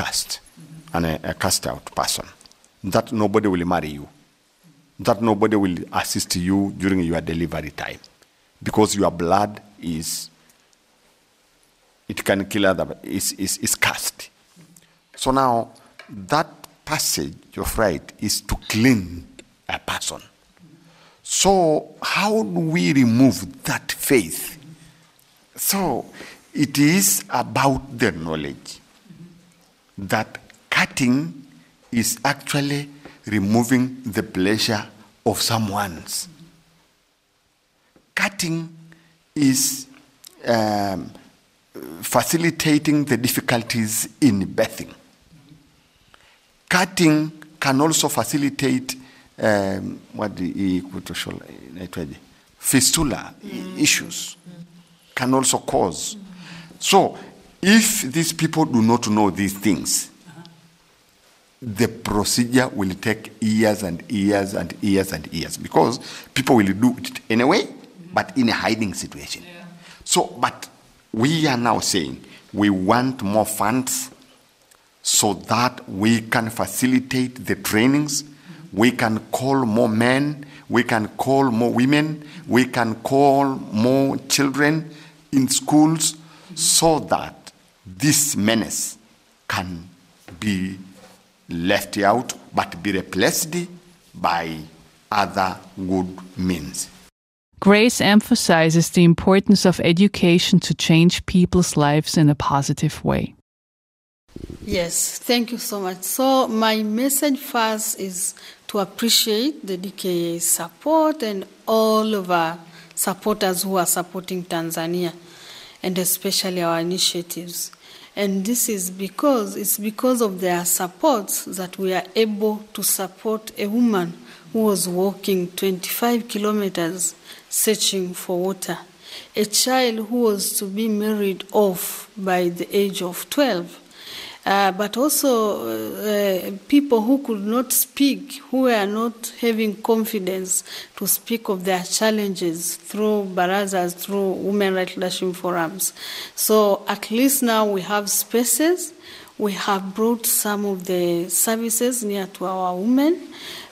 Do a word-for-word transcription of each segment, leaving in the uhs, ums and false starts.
outcast and a, a cast out person, that nobody will marry you, that nobody will assist you during your delivery time, because your blood is, it can kill other, is, is, is cast. So now, that passage of right is to clean a person. So how do we remove that faith? So it is about the knowledge that cutting is actually removing the pleasure of someone's. Cutting is um, facilitating the difficulties in birthing. Cutting can also facilitate um, what the fistula mm. issues mm. can also cause. Mm. So, if these people do not know these things, uh-huh. the procedure will take years and years and years and years, because people will do it anyway, mm. but in a hiding situation. Yeah. So, but we are now saying we want more funds so that we can facilitate the trainings, we can call more men, we can call more women, we can call more children in schools, so that this menace can be left out but be replaced by other good means. Grace emphasizes the importance of education to change people's lives in a positive way. Yes, thank you so much. So my message first is to appreciate the D K A support and all of our supporters who are supporting Tanzania, and especially our initiatives. And this is because, it's because of their support that we are able to support a woman who was walking twenty-five kilometers searching for water, a child who was to be married off by the age of twelve, uh, but also uh, people who could not speak, who were not having confidence to speak of their challenges through barazas, through women rights leadership forums. So at least now we have spaces. We have brought some of the services near to our women.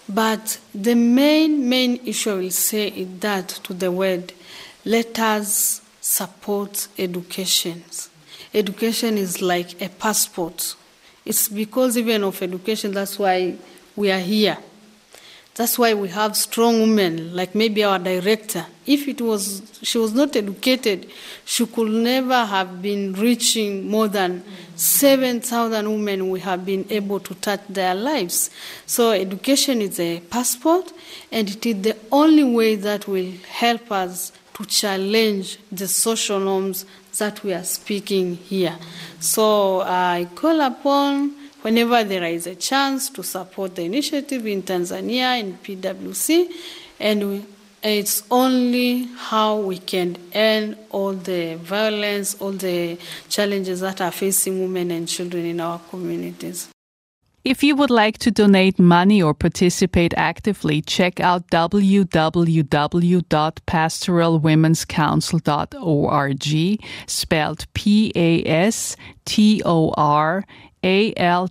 But the main, main issue I will say is that to the world, let us support education. Education is like a passport. It's because even of education, that's why we are here. That's why we have strong women, like maybe our director. If it was, she was not educated, she could never have been reaching more than seven thousand women we have been able to touch their lives. So education is a passport, and it is the only way that will help us to challenge the social norms that we are speaking here. So I call upon, whenever there is a chance, to support the initiative in Tanzania, in P W C, and we, it's only how we can end all the violence, all the challenges that are facing women and children in our communities. If you would like to donate money or participate actively, check out w w w dot pastoral women's council dot org, spelled P A S T O R A L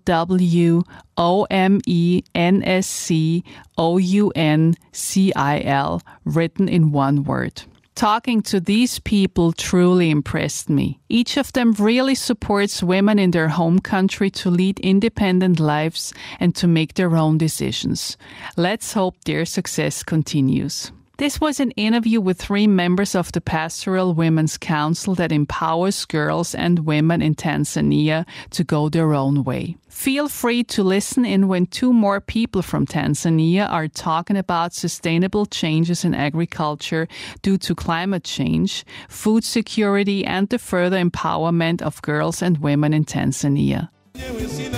W O M E N S C O U N C I L, written in one word. Talking to these people truly impressed me. Each of them really supports women in their home country to lead independent lives and to make their own decisions. Let's hope their success continues. This was an interview with three members of the Pastoral Women's Council that empowers girls and women in Tanzania to go their own way. Feel free to listen in when two more people from Tanzania are talking about sustainable changes in agriculture due to climate change, food security, and the further empowerment of girls and women in Tanzania.